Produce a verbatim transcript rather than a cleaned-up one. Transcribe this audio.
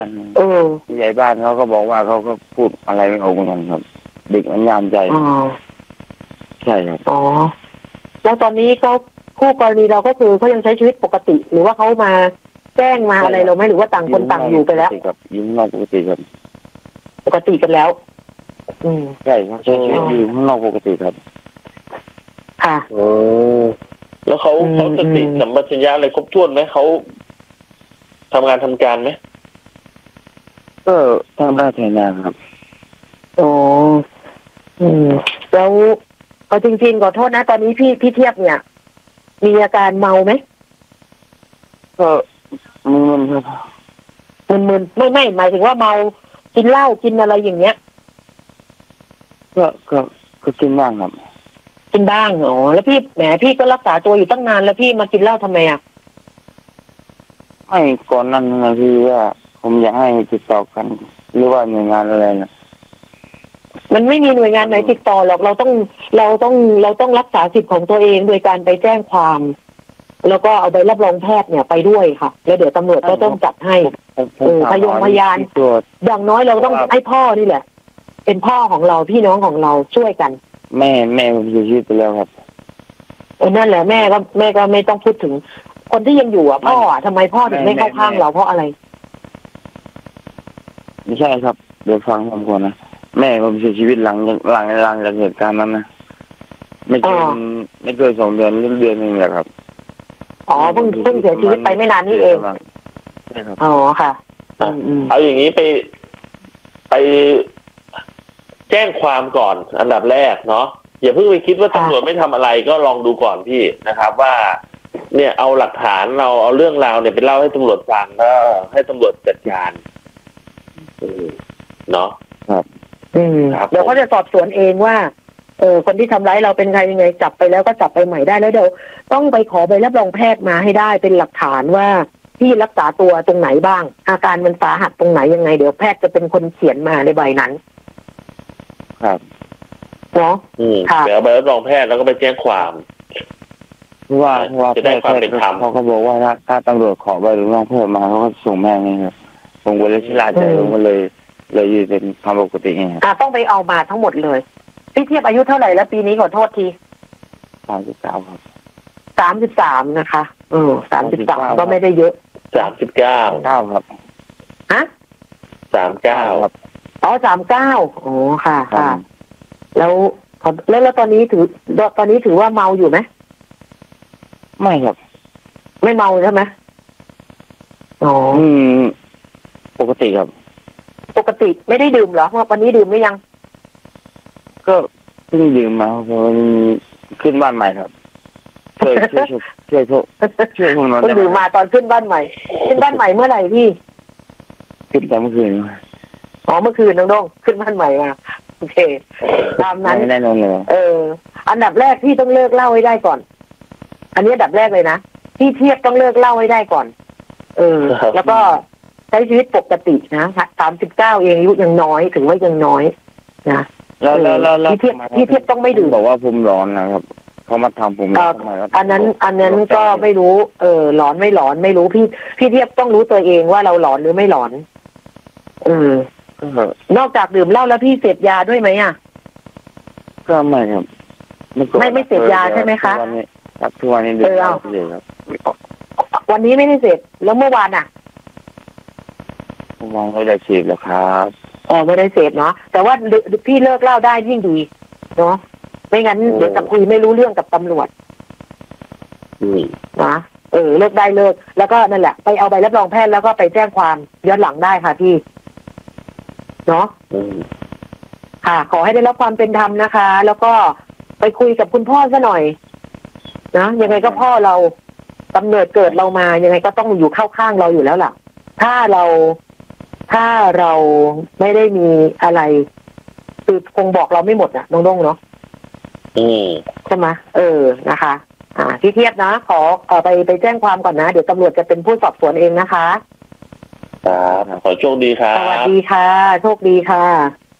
เออผู้ใหญ่บ้านเขาก็บอกว่าเขาก็พูดอะไรไม่ออกเหมือนกันครับเด็กมันยามใจอ๋อใช่ครับอ๋อแล้วตอนนี้เขาคู่กรณีเราก็คือเขายังใช้ชีวิตปกติ หรือว่าเขามาแจ้งมาอะไรเราไหมหรือว่าต่างคนต่างอยู่ไปแล้วครับอยู่ข้างนอกปกติครับปกติกันแล้ว อืมใช่ครับใช้ชีวิตอยู่ข้างนอกปกติครับค่ะโอ้แล้วเขาเขาสติสัมปชัญญะอะไรครบถ้วนไหมเขาทำงานทำการไหมก็ทำได้ทำงานครับโอ้อืมแล้วเอาจริงๆขอโทษนะตอนนี้พี่พี่เทียบเนี่ยมีอาการเมาไหมก็มึนๆครับมึนๆไม่ไม่หมายถึงว่าเมากินเหล้ากินอะไรอย่างเงี้ยก็ก็ก็กินบ้างครับกินบ้างอ๋อแล้วพี่แหมพี่ก็รักษาตัวอยู่ตั้งนานแล้วพี่มากินเหล้าทำไมอ่ะไม่ก่อนนั้นนะพี่ว่าผมอยากให้ติดต่อกันหรือว่าหน่วยงานอะไรนะมันไม่มีหน่วยงานไหนติดต่อหรอกเราต้องเราต้องเราต้องรักษาสิทธิ์ของตัวเองโดยการไปแจ้งความแล้วก็เอาใบรับรองแพทย์เนี่ยไปด้วยค่ะแล้วเดี๋ยวตำรวจก็ต้องจัดให้เออพยงพยานอย่างน้อยเราต้องให้พ่อนี่แหละเป็นพ่อของเราพี่น้องของเราช่วยกันแม่แม่ผมเสียชีวิตไปแล้วครับเออนั่นแหละแม่ก็แม่ก็ไม่ต้องพูดถึงคนที่ยังอยู่อ่ะพ่ออ่ะทำไมพ่อถึงไม่เข้าข้างเราเพราะอะไรไม่ใช่ครับเดี๋ยวฟังผมก่อนนะแม่ผมเสียชีวิตหลังหลังหลังจากเหตุการณ์นั้นนะไม่เกินไม่เกินสองเดือนหรือเดือนนึงแหละครับอ๋อเพิ่งเพิ่งเสียชีวิตไปไม่นานนี้เองใช่ครับอ๋อค่ะเอาอย่างนี้ไปไปแจ้งความก่อนอันดับแรกเนาะอย่าเพิ่งไปคิดว่าตำรวจไม่ทำอะไรก็ลองดูก่อนพี่นะครับว่าเนี่ยเอาหลักฐานเราเอาเรื่องราวเนี่ยไปเล่าให้ตำรวจฟังแล้วให้ตำรวจจัดการเนาะครับอืมเดี๋ยวเขาจะสอบสวนเองว่าเออคนที่ทำร้ายเราเป็นใครยังไงจับไปแล้วก็จับไปใหม่ได้แล้วเดี๋ยวต้องไปขอใบรับรองแพทย์มาให้ได้เป็นหลักฐานว่าที่รักษาตัวตรงไหนบ้างอาการมันสาหัสตรงไหนยังไงเดี๋ยวแพทย์จะเป็นคนเขียนมาในใบนั้นครับเนาะเดี๋ยวใบรับรองแพทย์แล้วก็ไปแจ้งความว่าว่าจะได้ความเป็นธรรมเขาก็บอกว่าถ้าถ้าตำรวจขอใบรับรองแพทย์มาเขาก็ส่งแม่นี่ครับผมก็เลยชิลาใจผมก็เลยเลยยืนเป็นความปกติไงอ่าต้องไปเอามาทั้งหมดเลยพี่เทียบอายุเท่าไหร่แล้วปีนี้ขอโทษทีสามสิบเก้าครับสามสิบสามนะคะเออสามสิบสามก็ไม่ได้เยอะสามสิบเก้าเก้าครับฮะสามเก้าครับอ๋อสามเก้าโอ้ค่ะค่ะแล้วแล้วแล้วตอนนี้ถือตอนนี้ถือว่าเมาอยู่ไหมไม่ครับไม่เมาใช่ไหมอ๋ออืมปกติครับปกติไม่ได้ดื่มเหรอเพราะวันนี้ดื่มหรือยังก็เพิ่งดื่มมาเพราะขึ้นบ้านใหม่ครับช่วยช่วยช่วยช่วยช่วยผมหน่อยดื่มมาตอนขึ้นบ้านใหม่ขึ้นบ้านใหม่เมื่อไหร่พี่ขึ้นแต่เมื่อคืนอ๋อเมื่อคืนน้องน้องขึ้นบ้านใหม่มาโอเคตามนั้นแน่นอนเลยเอออันดับแรกพี่ต้องเลิกเหล้าให้ได้ก่อนอันนี้อันดับแรกเลยนะพี่เทียบต้องเลิกเหล้าให้ได้ก่อนเออแล้วก็ใช้ชีวิตปกตินะสามสิบเก้าเองอายุยังน้อยถึงว่ายังน้อยนะแล้วแล้วพี่เทียบพี่เทียบต้องไม่ดื่มบอกว่าผมร้อนนะครับเขามาทำผมอันนั้นอันนั้นก็ไม่รู้เออหลอนไม่หลอนไม่รู้พี่พี่เทียบต้องรู้ตัวเองว่าเราหลอนหรือไม่หลอนเออนอกจากดื่มเหล้าแล้วพี่เสพยาด้วยไหมอ่ะก็ไม่ครับไม่ไม่เสพยาใช่ไหมคะครับทุกวันนี้ดื่มเหล้าเลยครับวันนี้ไม่ได้เสพแล้วเมื่อวานอ่ะเมื่อวานไม่ได้เสพแล้วครับอ๋อไม่ได้เสพเนาะแต่ว่าพี่เลิกเหล้าได้ยิ่งดีเนาะไม่งั้นเดี๋ยวจะคุยไม่รู้เรื่องกับตำรวจนะเออเลิกได้เลิกแล้วก็นั่นแหละไปเอาใบรับรองแพทย์แล้วก็ไปแจ้งความย้อนหลังได้ค่ะพี่เนาะค่ะขอให้ได้รับความเป็นธรรมนะคะ แล้วก็ไปคุยกับคุณพ่อซะหน่อยนะยังไงก็พ่อเรากำเนิดเกิดเรามายังไงก็ต้องอยู่เข้าข้างเราอยู่แล้วล่ะถ้าเราถ้าเราไม่ได้มีอะไรคือคงบอกเราไม่หมดอ่ะน้องๆเนาะใช่ไหมเออนะคะอ่าพี่เทียบนะขอเอ่อไปไปแจ้งความก่อนนะเดี๋ยวตำรวจจะเป็นผู้สอบสวนเองนะคะครับขอโชคดีครับสวัสดีค่ะโชคดีค่ะ